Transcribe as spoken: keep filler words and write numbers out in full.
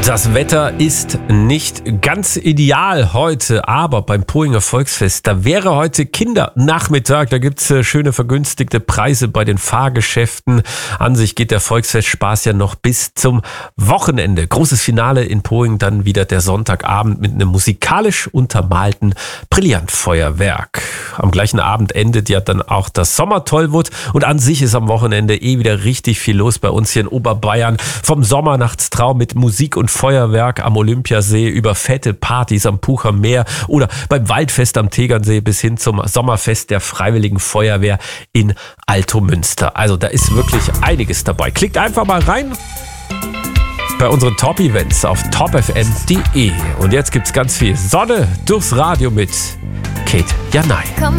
Das Wetter ist nicht ganz ideal heute, aber beim Pohinger Volksfest, da wäre heute Kindernachmittag. Da gibt's äh, schöne vergünstigte Preise bei den Fahrgeschäften. An sich geht der Volksfestspaß ja noch bis zum Wochenende. Großes Finale in Pohing, dann wieder der Sonntagabend mit einem musikalisch untermalten Brillantfeuerwerk. Am gleichen Abend endet ja dann auch das Sommertollwut und an sich ist am Wochenende eh wieder richtig viel los bei uns hier in Oberbayern. Vom Sommernachtstraum mit Musik und Feuerwerk am Olympiasee über fette Partys am Pucher Meer oder beim Waldfest am Tegernsee bis hin zum Sommerfest der Freiwilligen Feuerwehr in Altomünster. Also da ist wirklich einiges dabei. Klickt einfach mal rein bei unseren Top-Events auf top f m punkt d e. Und jetzt gibt's ganz viel Sonne durchs Radio mit Kate Janay.